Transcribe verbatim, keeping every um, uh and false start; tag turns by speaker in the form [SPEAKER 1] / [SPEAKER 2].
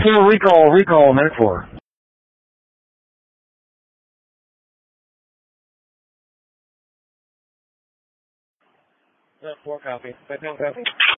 [SPEAKER 1] four, recall, recall, minute four.
[SPEAKER 2] Minute four, copy. By pound, copy.